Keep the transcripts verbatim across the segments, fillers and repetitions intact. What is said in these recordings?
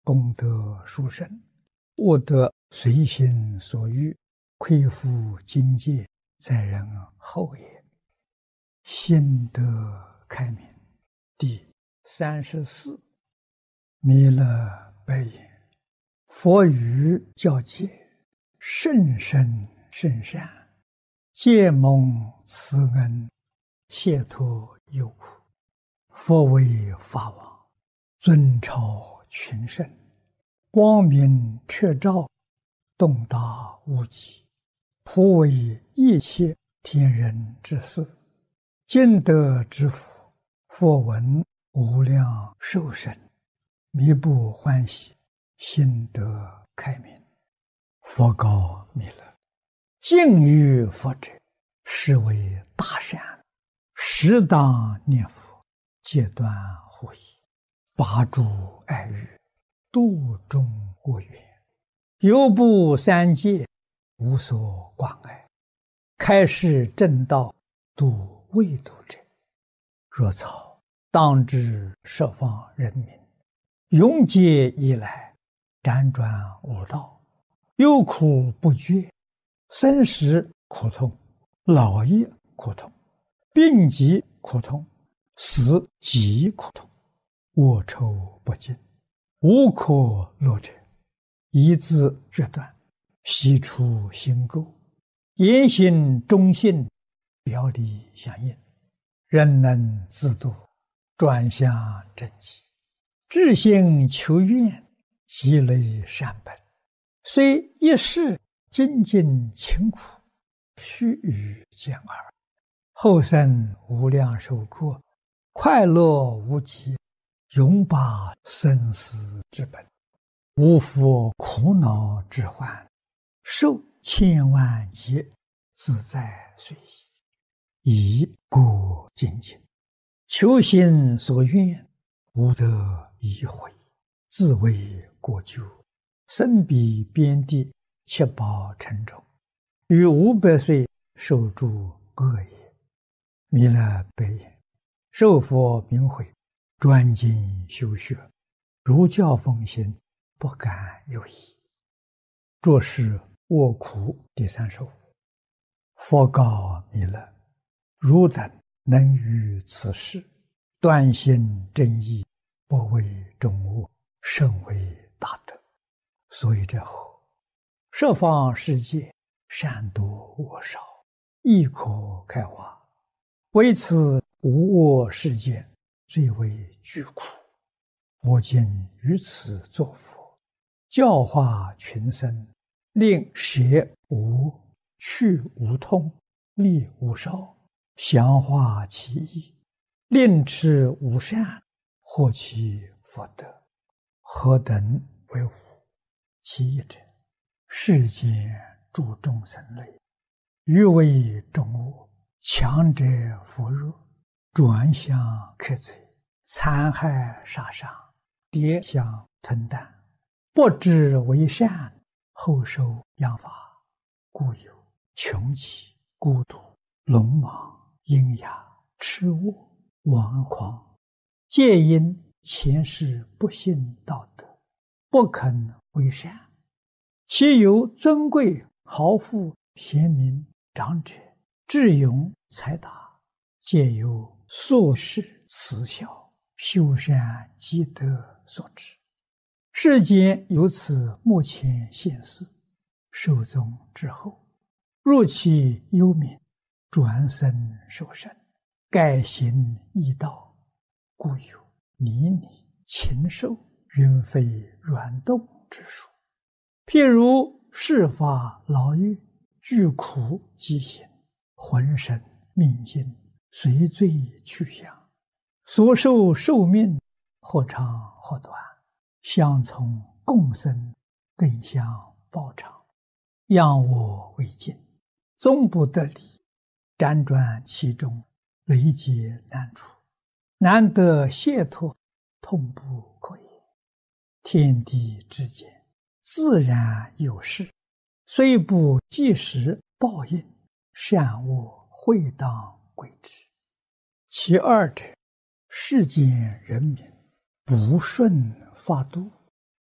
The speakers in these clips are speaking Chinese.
功德殊胜，悟得随心所欲，恢复境界，在人后也。心得开明。第三十四，弥勒白言：佛语教诫，甚深甚善，皆蒙慈恩，解脱忧苦。佛为法王，尊超群圣，光明彻照，洞达无极，普为一切天人之事。尽德之福，佛闻无量寿神，弥不欢喜，心得开明。佛告弥勒：敬于佛者，是为大善，适当念佛，戒断护疑，拔诸爱欲，度众恶缘，犹不三界，无所挂碍，开示正道，度未度者。若草当知十方人民，永劫以来，辗转无道，忧苦不绝，生死苦痛，老业苦痛，病疾苦痛，死极苦痛，恶臭不尽，无可乐者，一字决断，悉出心垢，言行忠信，表里相应，人能自度，转向正极，至心求愿，积累善本，虽一世精进勤苦，须臾见耳，后生无量寿过，快乐无极，永拔生死之本，无复苦恼之患，受千万劫，自在随意。以故精进，求心所愿，无得已悔，自为过咎，身彼边地，七宝沉重，于五百岁受诸恶业。弥勒白言：受佛名诲，专精修学，如教奉行，不敢有疑。作是卧苦第三十五。佛告弥勒：汝等能于此事，断心正义，不为众恶，甚为大德。所以者何？十方世界，善多恶少，亦可开化。为此无恶世界，最为巨苦。我今于此作佛，教化群生，令舍无、去无痛，利无少，详化其意，令持无善，获其福德。何等为无？其一者，世间诸众生类，欲为众恶，强者扶弱，转向克贼，残害杀伤，跌相吞啖，不知为善，后受殃罚，故有穷奇、孤独、聋盲、阴哑、痴恶、顽狂，皆因前世不信道德，不肯为善。其有尊贵、豪富、贤明、长者、智勇、才达，皆由宿世慈孝、修善积德所致。世间由此目前现世，寿终之后，入其幽冥，转生受生，改行异道，故有泥泞、禽兽、云飞软动之术。譬如世法牢狱，具苦疾行，浑身命尽，随罪去向，所受寿命或长或短，相从共生，更相报偿，仰我为镜，终不得离，辗转其中，累劫难除，难得解脱，痛不可言。天地之间，自然有事，虽不即时报应，善恶会当归之。其二者，世间人民不顺法度，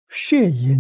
摄因